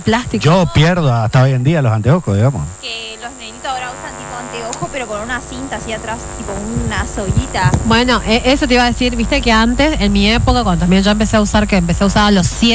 plástico. Yo pierdo hasta hoy en día los anteojos, digamos. Que los nenitos ahora usan tipo anteojo, pero con una cinta así atrás, tipo una soguita. Bueno, eso te iba a decir, viste que antes, en mi época, cuando también yo empecé a usar a los 100